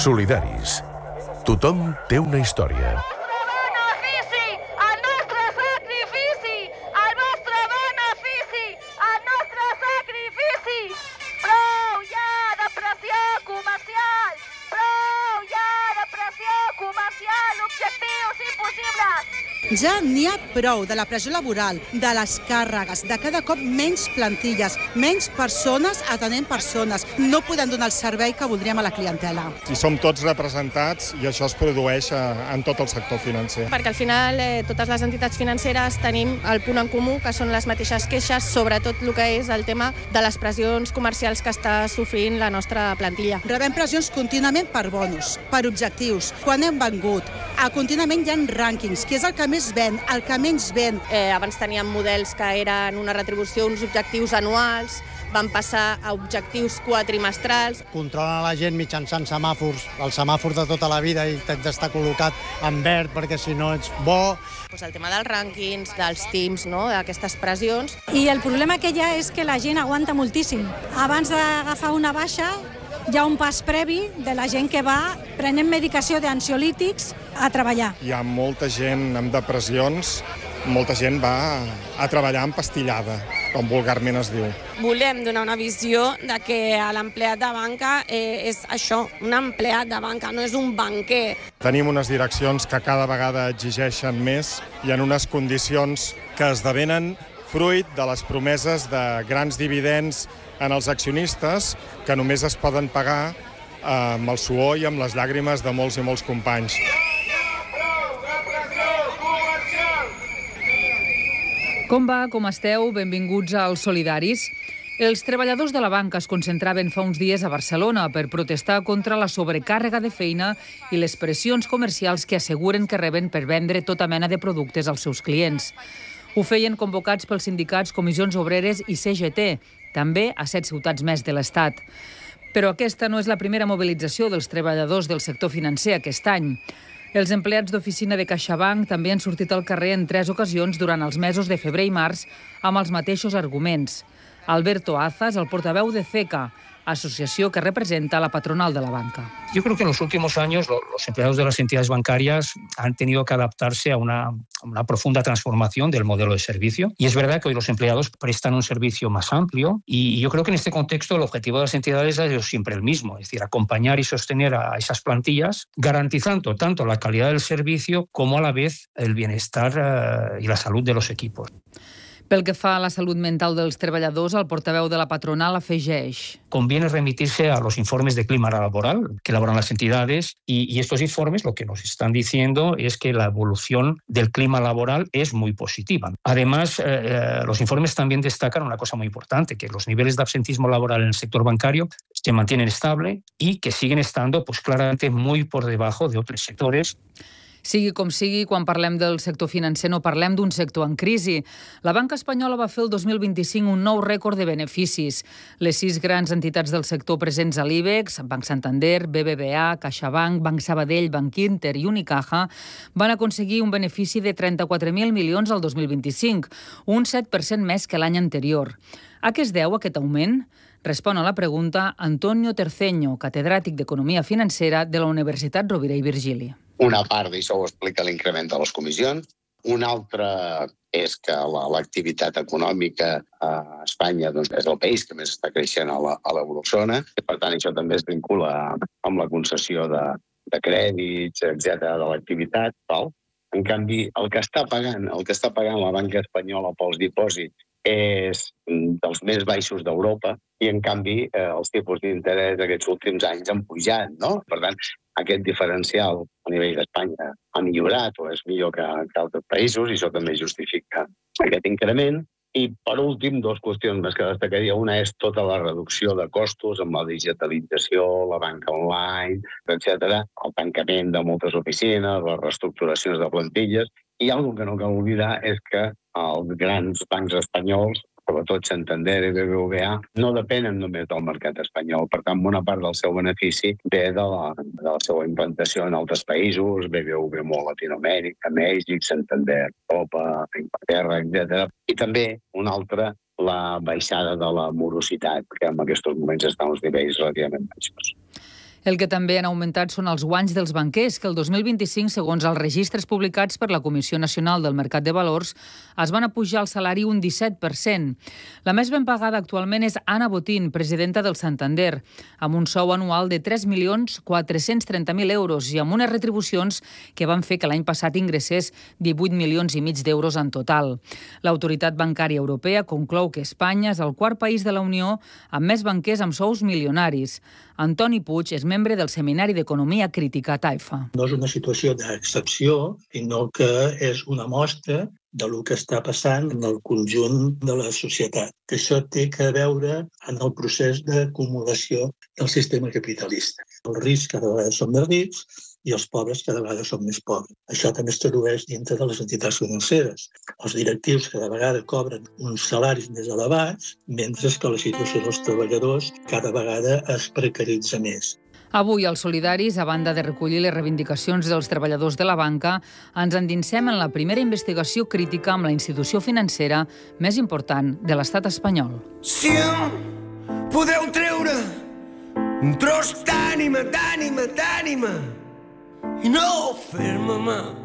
Solidaris. Tothom té una història. Ja n'hi ha prou de la pressió laboral, de les càrregues, de cada cop menys plantilles, menys persones atenent persones. No podem donar el servei que voldríem a la clientela. Si som tots representats i això es produeix en tot el sector financer. Perquè al final totes les entitats financeres tenim el punt en comú, que són les mateixes queixes, sobretot el que és el tema de les pressions comercials que està sofrint la nostra plantilla. Rebem pressions contínuament per bonus, per objectius, quan hem vengut. Contínuament hi ha rànquings, que és el que més ven, el que menys ven. Abans teníem models que eren una retribució, uns objectius anuals, van passar a objectius quatrimestrals. Controlen la gent mitjançant semàfors, el semàfor de tota la vida, i t'has d'estar col·locat en verd perquè si no ets bo. El tema dels rànquings, dels teams, no? D'aquestes pressions. I el problema que hi ha és que la gent aguanta moltíssim. Abans d'agafar una baixa, hi ha un pas previ de la gent que va prenent medicació d'ansiolítics a treballar. Hi ha molta gent amb depressions, molta gent va a treballar empastillada, com vulgarment es diu. Volem donar una visió de que l'empleat de banca és això, un empleat de banca, no és un banquer. Tenim unes direccions que cada vegada exigeixen més i en unes condicions que esdevenen fruit de les promeses de grans dividends en els accionistes que només es poden pagar amb el suor i amb les llàgrimes de molts i molts companys. Com va? Com esteu? Benvinguts als Solidaris. Els treballadors de la banca es concentraven fa uns dies a Barcelona per protestar contra la sobrecàrrega de feina i les pressions comercials que asseguren que reben per vendre tota mena de productes als seus clients. Ho feien convocats pels sindicats Comissions Obreres i CGT, també a 7 ciutats més de l'Estat. Però aquesta no és la primera mobilització dels treballadors del sector financer aquest any. Els empleats d'oficina de CaixaBank també han sortit al carrer en 3 ocasions durant els mesos de febrer i març amb els mateixos arguments. Alberto Azas, el portaveu de CECA, asociació que representa la patronal de la banca. Yo creo que en los últimos años los empleados de las entidades bancarias han tenido que adaptarse a una profunda transformación del modelo de servicio. Y es verdad que hoy los empleados prestan un servicio más amplio y yo creo que en este contexto el objetivo de las entidades ha sido siempre el mismo, es decir, acompañar y sostener a esas plantillas, garantizando tanto la calidad del servicio como a la vez el bienestar y la salud de los equipos. Pel que fa a la salut mental dels treballadors, el portaveu de la patronal afegeix. Conviene remitirse a los informes de clima laboral que elaboran las entidades y estos informes lo que nos están diciendo es que la evolución del clima laboral es muy positiva. Además, los informes también destacan una cosa muy importante, que los niveles de absentismo laboral en el sector bancario se mantienen estable y que siguen estando pues, claramente muy por debajo de otros sectores. Sigui com sigui, quan parlem del sector financer no parlem d'un sector en crisi. La banca espanyola va fer el 2025 un nou rècord de beneficis. Les 6 grans entitats del sector presents a l'IBEX, Banc Santander, BBVA, CaixaBank, Banc Sabadell, Banc Inter i Unicaja, van aconseguir un benefici de 34.000 milions al 2025, un 7% més que l'any anterior. A què es deu aquest augment? Respon a la pregunta Antonio Terceño, catedràtic d'Economia Financera de la Universitat Rovira i Virgili. Una part d'això ho explica l'increment de les comissions. Una altra és que l'activitat econòmica a Espanya és el país que més està creixent a l'eurozona. Per tant, això també es vincula amb la concessió de crèdits, etc., de l'activitat. En canvi, el que està pagant la banca espanyola pels dipòsits és dels més baixos d'Europa i, en canvi, els tipus d'interès aquests últims anys han pujat, no? Per tant, aquest diferencial a nivell d'Espanya ha millorat o és millor que altres països i això també justifica aquest increment. I, per últim, 2 qüestions més que destacaria. Una és tota la reducció de costos amb la digitalització, la banca online, etc., el tancament de moltes oficines, les reestructuracions de plantilles. I una cosa que no cal oblidar és que els grans bancs espanyols, sobretot Santander i BBVA, no depenen només del mercat espanyol. Per tant, bona part del seu benefici ve de la seva implantació en altres països, BBVA molt a Latinoamèrica, Mèxic, Santander, Europa, Inglaterra, etc. I també, una altra, la baixada de la morositat, que en aquests moments està a uns nivells relativament baixos. El que també han augmentat són els guanys dels banquers, que el 2025, segons els registres publicats per la Comissió Nacional del Mercat de Valors, es van apujar el salari un 17%. La més ben pagada actualment és Ana Botín, presidenta del Santander, amb un sou anual de 3.430.000 euros i amb unes retribucions que van fer que l'any passat ingressés 18,5 milions d'euros en total. L'Autoritat Bancària Europea conclou que Espanya és el quart país de la Unió amb més banquers amb sous milionaris. Antoni Puig és membre del Seminari d'Economia Crítica Taifa. No és una situació d'excepció, sinó que és una mostra del que està passant en el conjunt de la societat. Això té a veure en el procés d'acumulació del sistema capitalista. Els rics cada vegada són més rics i els pobres cada vegada són més pobres. Això també es tradueix dintre de les entitats financeres. Els directius cada vegada cobren uns salaris més elevats, mentre que la situació dels treballadors cada vegada es precaritza més. Avui, als Solidaris, a banda de recollir les reivindicacions dels treballadors de la banca, ens endinsem en la primera investigació crítica amb la institució financera més important de l'estat espanyol. Si em podeu treure un tros d'ànima, i no fer-me mal.